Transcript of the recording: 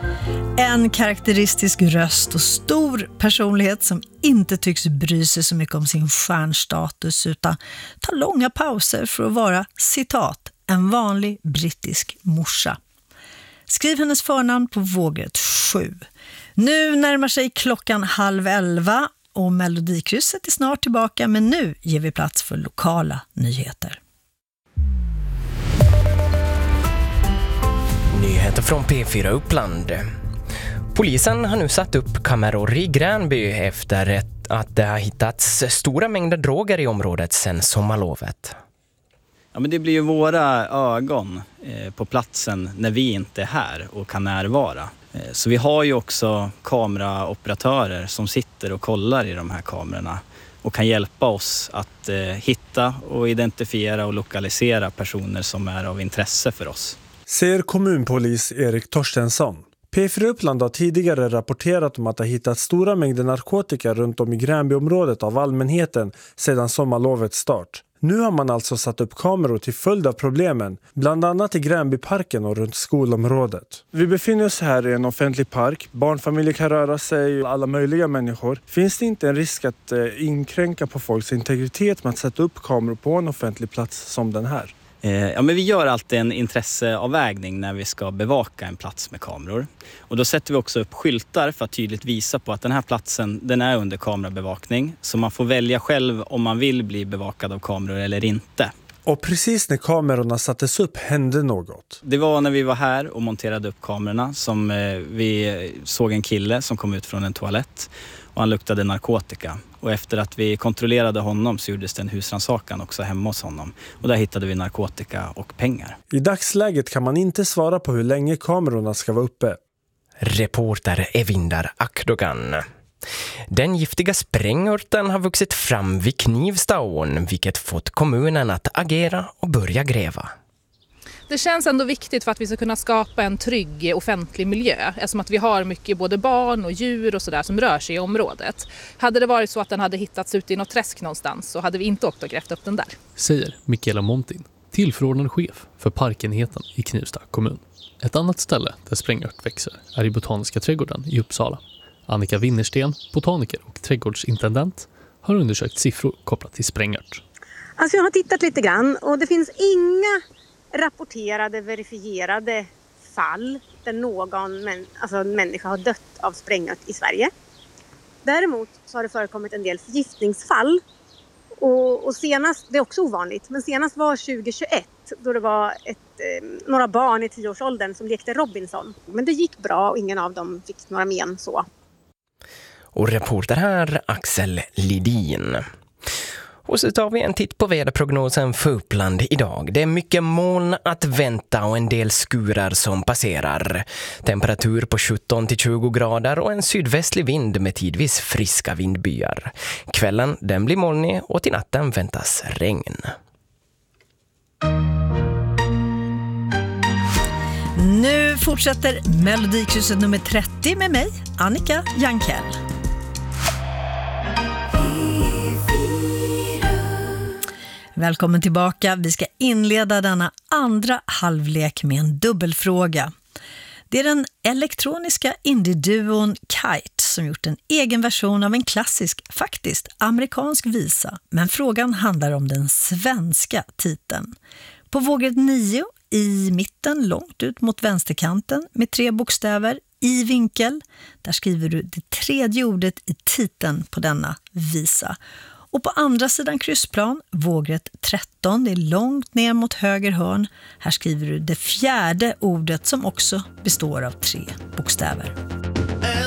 En karaktäristisk röst och stor personlighet som inte tycks bry sig så mycket om sin stjärnstatus utan tar långa pauser för att vara, citat, en vanlig brittisk morsa. Skriv hennes förnamn på vågrätt 7. Nu närmar sig klockan 10:30 och Melodikrysset är snart tillbaka, men nu ger vi plats för lokala nyheter. Nyheter från P4 Uppland. Polisen har nu satt upp kameror i Gränby efter att det har hittats stora mängder droger i området sedan sommarlovet. Ja, men det blir ju våra ögon på platsen när vi inte är här och kan närvara. Så vi har ju också kameraoperatörer som sitter och kollar i de här kamerorna och kan hjälpa oss att hitta och identifiera och lokalisera personer som är av intresse för oss. Säger kommunpolis Erik Torstensson. P4 Uppland har tidigare rapporterat om att det har hittat stora mängder narkotika runt om i Gränbyområdet av allmänheten sedan sommarlovets start. Nu har man alltså satt upp kameror till följd av problemen, bland annat i Gränbyparken och runt skolområdet. Vi befinner oss här i en offentlig park. Barnfamiljer kan röra sig, alla möjliga människor. Finns det inte en risk att inkränka på folks integritet med att sätta upp kameror på en offentlig plats som den här? Ja, men vi gör alltid en intresseavvägning när vi ska bevaka en plats med kameror. Och då sätter vi också upp skyltar för att tydligt visa på att den här platsen den är under kamerabevakning. Så man får välja själv om man vill bli bevakad av kameror eller inte. Och precis när kamerorna sattes upp hände något. Det var när vi var här och monterade upp kamerorna som vi såg en kille som kom ut från en toalett. Och han luktade narkotika. Och efter att vi kontrollerade honom så gjordes det en husrannsakan också hemma hos honom. Och där hittade vi narkotika och pengar. I dagsläget kan man inte svara på hur länge kamerorna ska vara uppe. Reporter Evindar Akdogan. Den giftiga sprängörten har vuxit fram vid Knivstaån, vilket fått kommunen att agera och börja gräva. Det känns ändå viktigt för att vi ska kunna skapa en trygg offentlig miljö, eftersom att vi har mycket både barn och djur och sådär som rör sig i området. Hade det varit så att den hade hittats ute i något träsk någonstans så hade vi inte åkt och grävt upp den där. Säger Mikaela Montin, tillförordnad chef för parkenheten i Knivsta kommun. Ett annat ställe där sprängört växer är i Botaniska trädgården i Uppsala. Annika Winnersten, botaniker och trädgårdsintendent, har undersökt siffror kopplat till sprängört. Alltså jag har tittat lite grann och det finns inga rapporterade, verifierade fall där någon människa har dött av sprängört i Sverige. Däremot så har det förekommit en del förgiftningsfall och senast, det är också ovanligt, men senast var 2021 då det var några barn i 10-årsåldern som lekte Robinson. Men det gick bra och ingen av dem fick några men så. Och reporter här Axel Lidin. Och så tar vi en titt på väderprognosen för Uppland idag. Det är mycket moln att vänta och en del skurar som passerar. Temperatur på 17-20 grader och en sydvästlig vind med tidvis friska vindbyar. Kvällen den blir molnig och till natten väntas regn. Nu fortsätter Melodikrysset nummer 30 med mig, Annika Jankell. Välkommen tillbaka. Vi ska inleda denna andra halvlek med en dubbelfråga. Det är den elektroniska indie-duon Kite som gjort en egen version av en klassisk, faktiskt amerikansk visa. Men frågan handlar om den svenska titeln. På vågrätt 9 i mitten, långt ut mot vänsterkanten med 3 bokstäver i vinkel. Där skriver du det tredje ordet i titeln på denna visa. Och på andra sidan kryssplan, vågrätt 13, det är långt ner mot höger hörn. Här skriver du det fjärde ordet som också består av 3 bokstäver.